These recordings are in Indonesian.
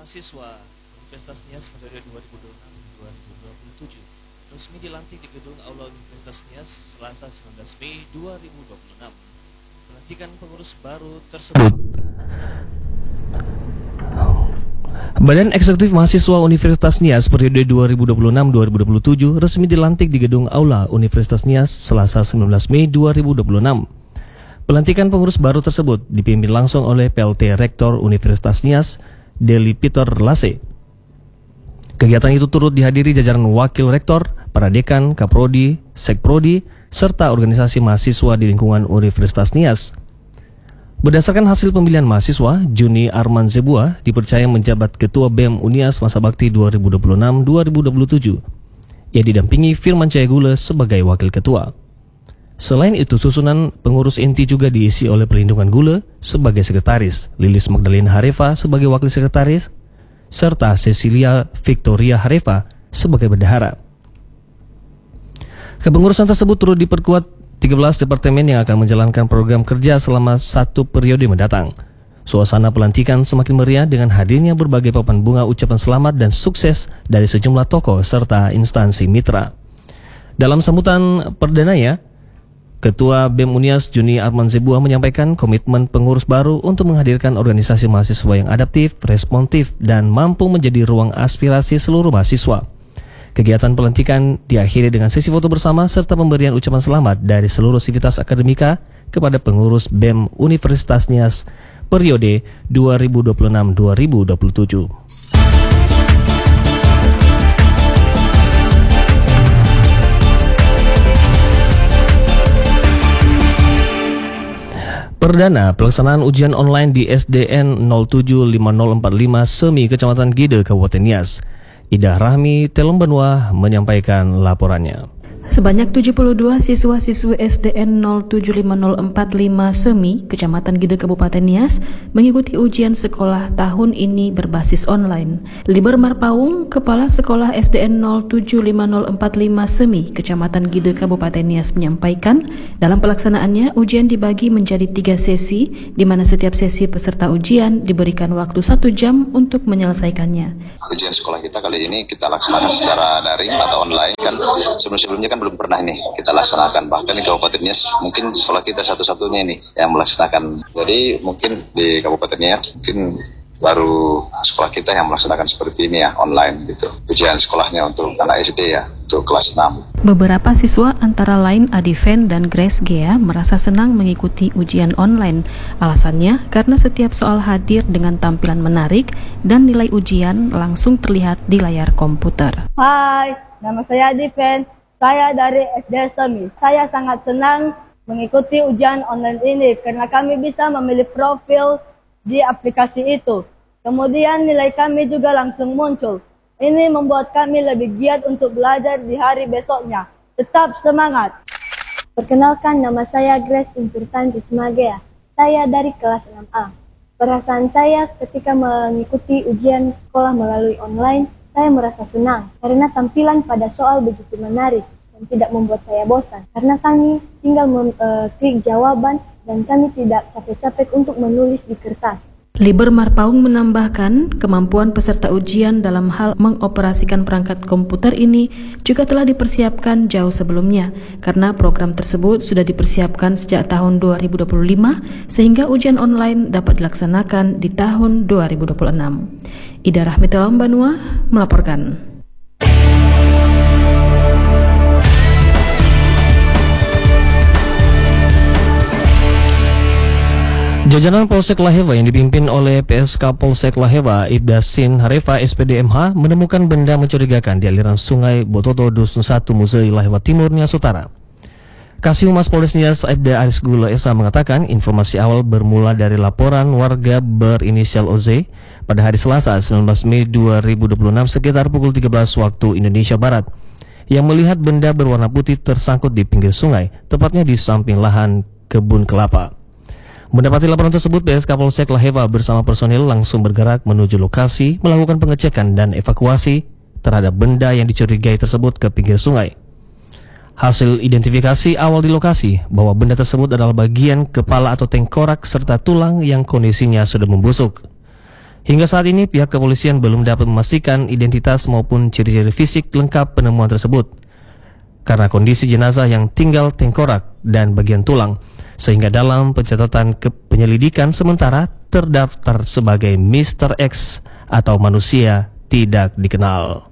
mahasiswa Universitas Nias periode 2026-2027 resmi dilantik di gedung Aula Universitas Nias Selasa 19 Mei 2026. Pelantikan pengurus baru tersebut Badan Eksekutif Mahasiswa Universitas Nias periode 2026-2027 resmi dilantik di gedung Aula Universitas Nias Selasa 19 Mei 2026. Pelantikan pengurus baru tersebut dipimpin langsung oleh PLT Rektor Universitas Nias, Deli Peter Lase. Kegiatan itu turut dihadiri jajaran wakil rektor, para dekan, kaprodi, sekprodi, serta organisasi mahasiswa di lingkungan Universitas Nias. Berdasarkan hasil pemilihan mahasiswa, Juni Arman Zebua dipercaya menjabat Ketua BEM Unias Masa Bakti 2026-2027. Ia didampingi Firman Cahaya Gula sebagai wakil ketua. Selain itu, susunan pengurus inti juga diisi oleh Perlindungan Gula sebagai sekretaris, Lilis Magdalena Harefa sebagai wakil sekretaris, serta Cecilia Victoria Harefa sebagai bendahara. Kepengurusan tersebut turut diperkuat 13 departemen yang akan menjalankan program kerja selama satu periode mendatang. Suasana pelantikan semakin meriah dengan hadirnya berbagai papan bunga ucapan selamat dan sukses dari sejumlah tokoh serta instansi mitra. Dalam sambutan perdananya, Ketua BEM Unias Juni Arman Zebua menyampaikan komitmen pengurus baru untuk menghadirkan organisasi mahasiswa yang adaptif, responsif, dan mampu menjadi ruang aspirasi seluruh mahasiswa. Kegiatan pelantikan diakhiri dengan sesi foto bersama serta pemberian ucapan selamat dari seluruh sivitas akademika kepada pengurus BEM Universitas Nias periode 2026-2027. Perdana pelaksanaan ujian online di SDN 075045 Semi, Kecamatan Gide, Kabupaten Nias. Ida Rahmi Telombenua menyampaikan laporannya. Sebanyak 72 siswa-siswi SDN 075045 Semi, Kecamatan Gide, Kabupaten Nias mengikuti ujian sekolah tahun ini berbasis online. Liber Marpaung, Kepala Sekolah SDN 075045 Semi, Kecamatan Gide, Kabupaten Nias menyampaikan, dalam pelaksanaannya ujian dibagi menjadi 3 sesi, di mana setiap sesi peserta ujian diberikan waktu 1 jam untuk menyelesaikannya. Ujian sekolah kita kali ini kita laksanakan secara daring atau online, kan sebelum-sebelumnya kan belum pernah nih kita laksanakan, bahkan di Kabupaten Nias mungkin sekolah kita satu-satunya ini yang melaksanakan. Jadi mungkin di Kabupaten Nias mungkin baru sekolah kita yang melaksanakan seperti ini ya, online gitu. Ujian sekolahnya untuk anak SD ya, untuk kelas 6. Beberapa siswa antara lain Adiven dan Grace Gea merasa senang mengikuti ujian online. Alasannya karena setiap soal hadir dengan tampilan menarik dan nilai ujian langsung terlihat di layar komputer. Hai, nama saya Adiven. Saya dari SD Semi. Saya sangat senang mengikuti ujian online ini karena kami bisa memilih profil di aplikasi itu. Kemudian nilai kami juga langsung muncul. Ini membuat kami lebih giat untuk belajar di hari besoknya. Tetap semangat. Perkenalkan, nama saya Grace Inturtan Rismagea. Saya dari kelas 6A. Perasaan saya ketika mengikuti ujian sekolah melalui online, saya merasa senang karena tampilan pada soal begitu menarik dan tidak membuat saya bosan. Karena kami tinggal klik jawaban dan kami tidak capek-capek untuk menulis di kertas. Liber Marpaung menambahkan, kemampuan peserta ujian dalam hal mengoperasikan perangkat komputer ini juga telah dipersiapkan jauh sebelumnya, karena program tersebut sudah dipersiapkan sejak tahun 2025, sehingga ujian online dapat dilaksanakan di tahun 2026. Ida Rahmi Telombenua melaporkan. Jajaran Polsek Laheva yang dipimpin oleh PSK Polsek Laheva Ibdasin Harefa SPDMH menemukan benda mencurigakan di aliran sungai Bototo Dusun 1 Muzei Laheva Timur, Nias Utara. Kasih Humas Polres Nias Aibda Aris Gula Esa mengatakan informasi awal bermula dari laporan warga berinisial OZ pada hari Selasa 19 Mei 2026 sekitar pukul 13 waktu Indonesia Barat yang melihat benda berwarna putih tersangkut di pinggir sungai, tepatnya di samping lahan kebun kelapa. Mendapati laporan tersebut, PSK Polsek Laheva bersama personil langsung bergerak menuju lokasi, melakukan pengecekan dan evakuasi terhadap benda yang dicurigai tersebut ke pinggir sungai. Hasil identifikasi awal di lokasi bahwa benda tersebut adalah bagian kepala atau tengkorak serta tulang yang kondisinya sudah membusuk. Hingga saat ini pihak kepolisian belum dapat memastikan identitas maupun ciri-ciri fisik lengkap penemuan tersebut karena kondisi jenazah yang tinggal tengkorak dan bagian tulang, sehingga dalam pencatatan penyelidikan sementara terdaftar sebagai Mr. X atau manusia tidak dikenal.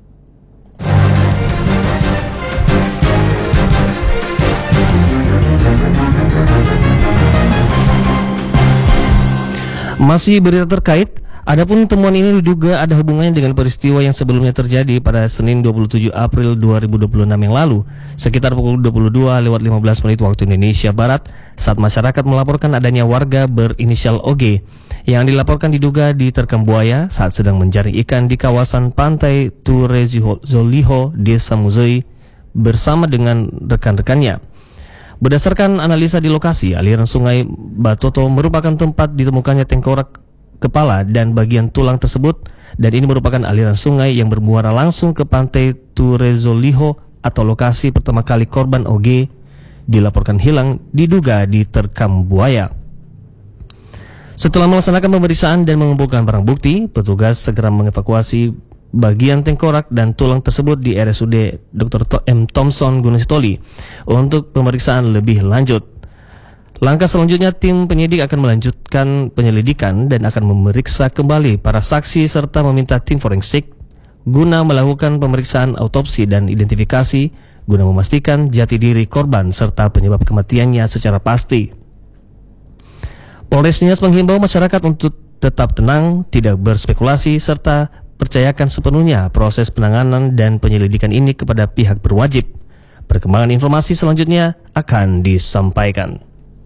Masih berita terkait, adapun temuan ini diduga ada hubungannya dengan peristiwa yang sebelumnya terjadi pada Senin 27 April 2026 yang lalu, sekitar pukul 22:15 waktu Indonesia Barat, saat masyarakat melaporkan adanya warga berinisial OG yang dilaporkan diduga diterkam buaya saat sedang menjaring ikan di kawasan pantai Turezoliho, Desa Muzei bersama dengan rekan-rekannya. Berdasarkan analisa di lokasi, aliran sungai Batoto merupakan tempat ditemukannya tengkorak kepala dan bagian tulang tersebut, dan ini merupakan aliran sungai yang bermuara langsung ke pantai Turezoliho atau lokasi pertama kali korban OG dilaporkan hilang diduga diterkam buaya. Setelah melaksanakan pemeriksaan dan mengumpulkan barang bukti, petugas segera mengevakuasi bagian tengkorak dan tulang tersebut di RSUD Dr. M. Thompson Gunung Sitoli untuk pemeriksaan lebih lanjut. Langkah selanjutnya, tim penyidik akan melanjutkan penyelidikan dan akan memeriksa kembali para saksi serta meminta tim forensik guna melakukan pemeriksaan autopsi dan identifikasi guna memastikan jati diri korban serta penyebab kematiannya secara pasti. Polres Nias menghimbau masyarakat untuk tetap tenang, tidak berspekulasi, serta percayakan sepenuhnya proses penanganan dan penyelidikan ini kepada pihak berwajib. Perkembangan informasi selanjutnya akan disampaikan.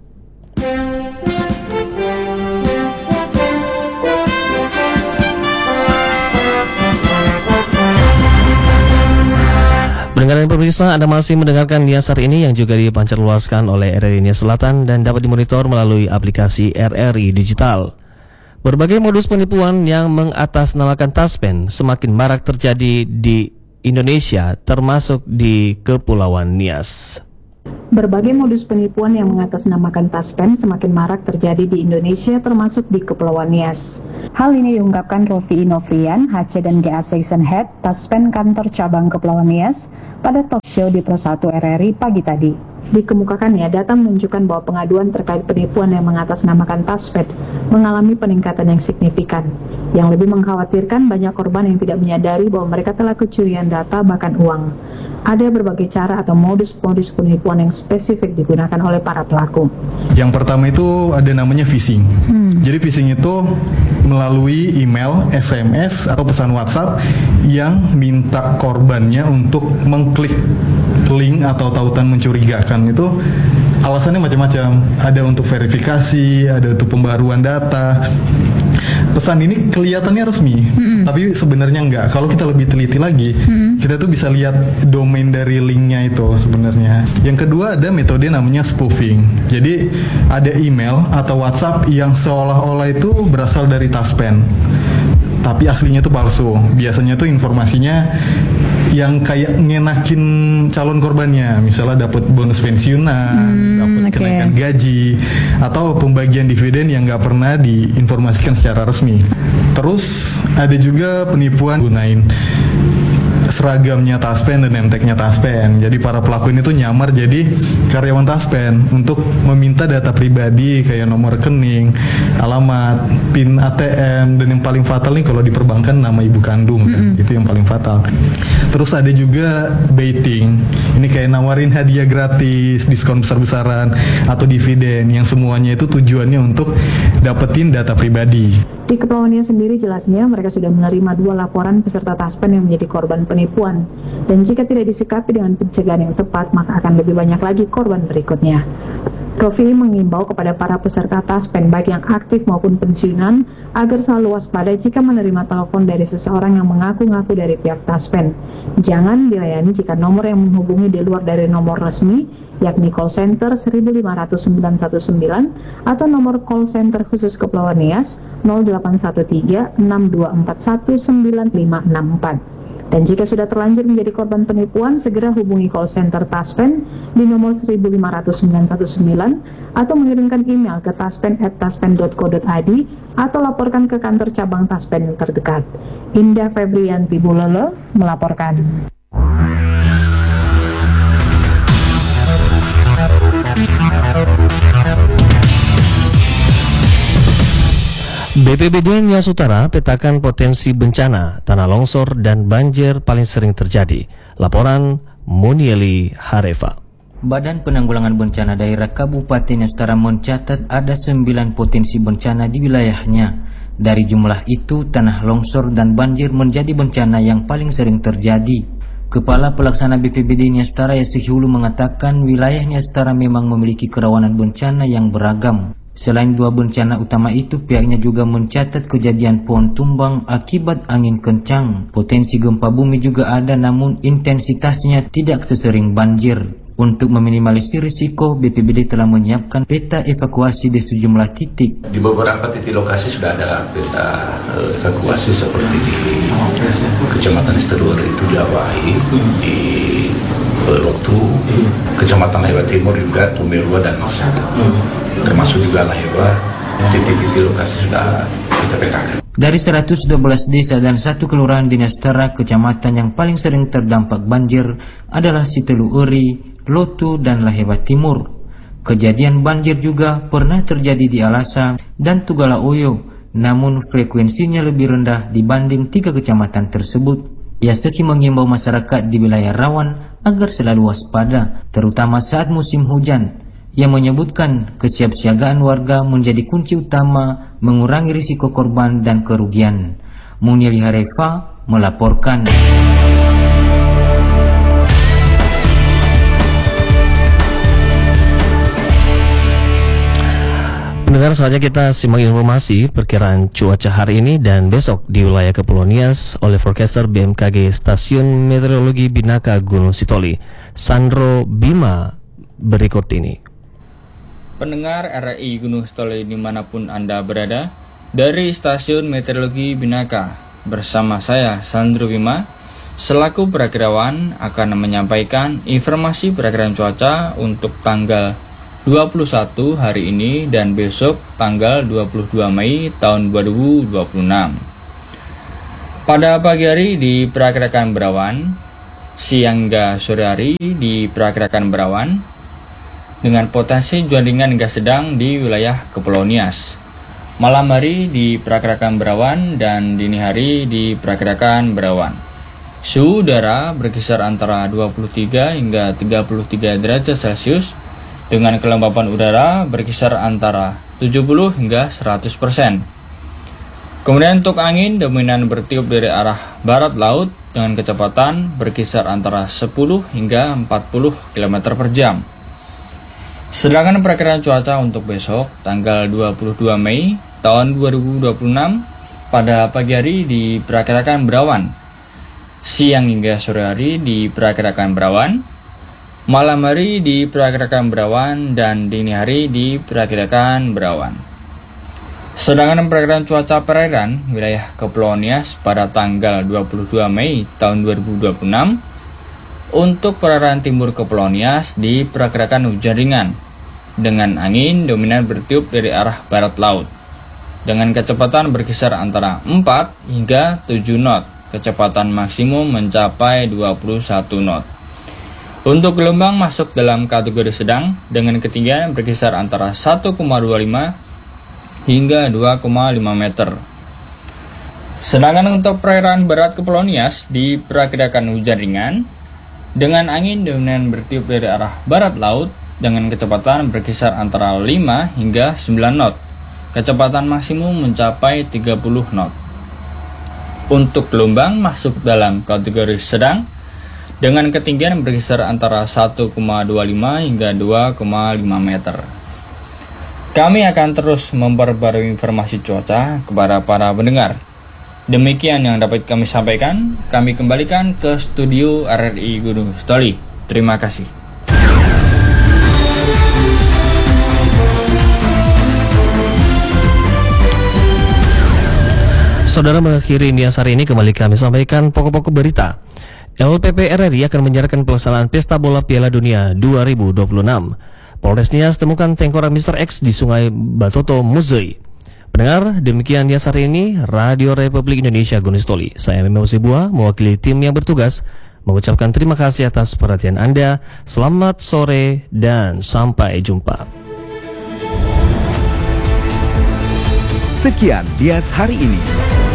Pendengar dan pemirsa, Anda masih mendengarkan Nias hari ini yang juga dipancarluaskan oleh RRI Nias Selatan dan dapat dimonitor melalui aplikasi RRI Digital. Berbagai modus penipuan yang mengatasnamakan taspen semakin marak terjadi di Indonesia, termasuk di Kepulauan Nias. Berbagai modus penipuan yang mengatasnamakan taspen semakin marak terjadi di Indonesia, termasuk di Kepulauan Nias. Hal ini diungkapkan Rofi Inofrian, HC dan GA Section Head Taspen Kantor Cabang Kepulauan Nias pada talk show di Pro 1 RRI pagi tadi. Dikemukakannya, data menunjukkan bahwa pengaduan terkait penipuan yang mengatasnamakan Taspen mengalami peningkatan yang signifikan. Yang lebih mengkhawatirkan, banyak korban yang tidak menyadari bahwa mereka telah kecurian data bahkan uang. Ada berbagai cara atau modus-modus penipuan yang spesifik digunakan oleh para pelaku. Yang pertama itu ada namanya phishing. Jadi phishing itu melalui email, SMS, atau pesan WhatsApp yang minta korbannya untuk mengklik link atau tautan mencurigakan. Itu alasannya macam-macam. Ada untuk verifikasi, ada untuk pembaruan data. Pesan ini kelihatannya resmi, tapi sebenarnya enggak. Kalau kita lebih teliti lagi, kita tuh bisa lihat domain dari linknya itu sebenarnya. Yang kedua ada metode namanya spoofing. Jadi ada email atau WhatsApp yang seolah-olah itu berasal dari Taspen, tapi aslinya itu palsu. Biasanya tuh informasinya yang kayak ngenakin calon korbannya, misalnya dapat bonus pensiunan, dapat kenaikan gaji, atau pembagian dividen yang nggak pernah diinformasikan secara resmi. Terus ada juga penipuan gunain seragamnya Taspen dan nemteknya Taspen. Jadi para pelaku ini tuh nyamar jadi karyawan Taspen untuk meminta data pribadi kayak nomor rekening, alamat, PIN ATM, dan yang paling fatal nih kalau di perbankan nama ibu kandung kan. Itu yang paling fatal. Terus ada juga baiting. Ini kayak nawarin hadiah gratis, diskon besar-besaran, atau dividen yang semuanya itu tujuannya untuk dapetin data pribadi. Di Kepulauan Nias sendiri jelasnya mereka sudah menerima 2 laporan peserta Taspen yang menjadi korban penipuan, dan jika tidak disikapi dengan pencegahan yang tepat maka akan lebih banyak lagi korban berikutnya. Rofi mengimbau kepada para peserta Taspen baik yang aktif maupun pensiunan agar selalu waspada jika menerima telepon dari seseorang yang mengaku-ngaku dari pihak Taspen. Jangan dilayani jika nomor yang menghubungi di luar dari nomor resmi, yakni call center 1500919 atau nomor call center khusus Kepulauan Nias 0813 6241 9564. Dan jika sudah terlanjur menjadi korban penipuan, segera hubungi call center Taspen di nomor 1505919 atau mengirimkan email ke taspen@taspen.co.id atau laporkan ke kantor cabang Taspen yang terdekat. Indah Febrianti Bulolo melaporkan. BPBD Nias Utara petakan potensi bencana, tanah longsor dan banjir paling sering terjadi. Laporan Munieli Harefa. Badan Penanggulangan Bencana Daerah Kabupaten Nias Utara mencatat ada 9 potensi bencana di wilayahnya. Dari jumlah itu, tanah longsor dan banjir menjadi bencana yang paling sering terjadi. Kepala Pelaksana BPBD Nias Utara Yasih Hulu mengatakan wilayah Nias Utara memang memiliki kerawanan bencana yang beragam. Selain 2 bencana utama itu, pihaknya juga mencatat kejadian pohon tumbang akibat angin kencang. Potensi gempa bumi juga ada, namun intensitasnya tidak sesering banjir. Untuk meminimalisir risiko, BPBD telah menyiapkan peta evakuasi di sejumlah titik. Di beberapa titik lokasi sudah ada peta evakuasi seperti di Kecamatan Isteduar itu di Awahi, di Lotu, Kecamatan Laheba Timur juga, Tumerua dan Nusa. Termasuk juga Laheba, titik-titik lokasi sudah kita petakan. Dari 112 desa dan 1 kelurahan di Nias Utara, kecamatan yang paling sering terdampak banjir adalah Sitelu Uri, Lotu, dan Laheba Timur. Kejadian banjir juga pernah terjadi di Alasa dan Tugala Oyo, namun frekuensinya lebih rendah dibanding 3 kecamatan tersebut. Yaseki mengimbau masyarakat di wilayah rawan agar selalu waspada, terutama saat musim hujan. Ia menyebutkan kesiapsiagaan warga menjadi kunci utama mengurangi risiko korban dan kerugian. Munieli Harefa melaporkan. Pendengar, saatnya kita simak informasi perkiraan cuaca hari ini dan besok di wilayah Kepulauan Nias oleh forecaster BMKG Stasiun Meteorologi Binaka Gunung Sitoli, Sandro Bima, berikut ini. Pendengar RRI Gunung Sitoli dimanapun Anda berada, dari Stasiun Meteorologi Binaka, bersama saya Sandro Bima, selaku perakirawan akan menyampaikan informasi perakiraan cuaca untuk tanggal 21 hari ini dan besok tanggal 22 Mei tahun 2026. Pada pagi hari diperkirakan berawan, siang hingga sore hari diperkirakan berawan, dengan potensi hujan ringan hingga sedang di wilayah Kepulauan Nias. Malam hari diperkirakan berawan dan dini hari diperkirakan berawan. Suhu udara berkisar antara 23 hingga 33 derajat Celcius dengan kelembapan udara berkisar antara 70 hingga 100%. Kemudian untuk angin dominan bertiup dari arah barat laut dengan kecepatan berkisar antara 10 hingga 40 km per jam. Sedangkan perakiraan cuaca untuk besok tanggal 22 Mei tahun 2026 pada pagi hari diperkirakan berawan. Siang hingga sore hari diperkirakan berawan. Malam hari diperkirakan berawan dan dini hari diperkirakan berawan. Sedangkan perakiraan cuaca perairan wilayah Kepulauan Nias pada tanggal 22 Mei tahun 2026 untuk perairan timur Kepulauan Nias diperkirakan hujan ringan dengan angin dominan bertiup dari arah barat laut dengan kecepatan berkisar antara 4 hingga 7 knot. Kecepatan maksimum mencapai 21 knot. Untuk gelombang masuk dalam kategori sedang dengan ketinggian berkisar antara 1,25 hingga 2,5 meter. Sedangkan untuk perairan barat Kepulauan Nias diperkirakan hujan ringan dengan angin dominan bertiup dari arah barat laut dengan kecepatan berkisar antara 5 hingga 9 knot. Kecepatan maksimum mencapai 30 knot. Untuk gelombang masuk dalam kategori sedang dengan ketinggian berkisar antara 1,25 hingga 2,5 meter. Kami akan terus memperbarui informasi cuaca kepada para pendengar. Demikian yang dapat kami sampaikan. Kami kembalikan ke studio RRI Gunung Sitoli. Terima kasih. Saudara, mengakhiri Nias hari ini kembali kami sampaikan pokok-pokok berita. LPP RRI akan menyiarkan pelaksanaan Pesta Bola Piala Dunia 2026. Polres Nias temukan tengkorak Mr. X di Sungai Batoto, Muzei. Pendengar, demikian Nias hari ini, Radio Republik Indonesia Gunistoli. Saya Memo Sibua, mewakili tim yang bertugas, mengucapkan terima kasih atas perhatian Anda. Selamat sore dan sampai jumpa. Sekian Nias hari ini.